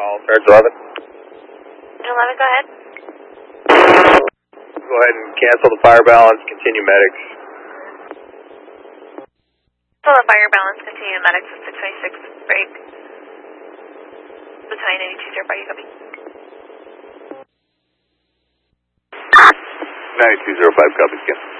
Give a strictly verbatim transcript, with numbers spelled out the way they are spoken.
call. Charge eleven. eleven, go ahead. Go ahead and cancel the fire balance, continue medics. Cancel the fire balance, continue medics at six twenty-six, break. Battalion eighty-two zero five, you copy. ninety-two zero five, copy, scan.